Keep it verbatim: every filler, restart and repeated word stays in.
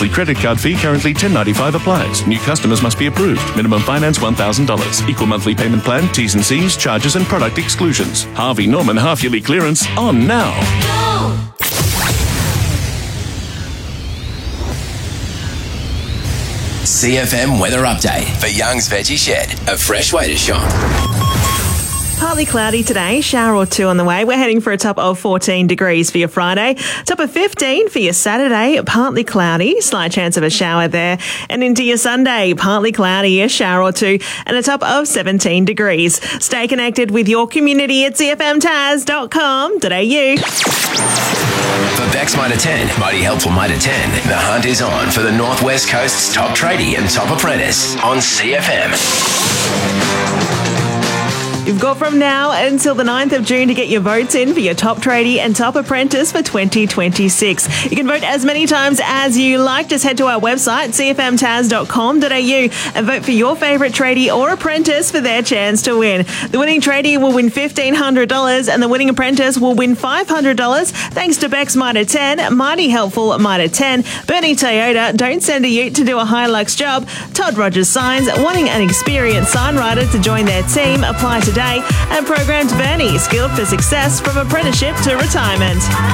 monthly credit card fee currently ten dollars ninety-five applies. New customers must be approved. Minimum finance one thousand dollars. Equal monthly payment plan, T's and C's, charges and product exclusions. Harvey Norman half-yearly clearance on now. C F M weather update for Young's Veggie Shed. A fresh way to shop. Partly cloudy today, shower or two on the way. We're heading for a top of fourteen degrees for your Friday, top of fifteen for your Saturday, partly cloudy, slight chance of a shower there. And into your Sunday, partly cloudy, a shower or two, and a top of seventeen degrees. Stay connected with your community at c f m taz dot com dot a u. For Bex Mitre ten, Mighty Helpful Mitre ten, the hunt is on for the North West Coast's top tradie and top apprentice on C F M. You've got from now until the ninth of June to get your votes in for your top tradie and top apprentice for twenty twenty-six. You can vote as many times as you like. Just head to our website, c f m taz dot com dot a u, and vote for your favourite tradie or apprentice for their chance to win. The winning tradie will win fifteen hundred dollars and the winning apprentice will win five hundred dollars thanks to Bex Mitre ten, Mighty Helpful Mitre ten, Bernie Toyota, Don't Send a Ute to do a Hilux job, Todd Rogers Signs, wanting an experienced sign writer to join their team, apply today, and Programmed Bernie, skilled for success from apprenticeship to retirement.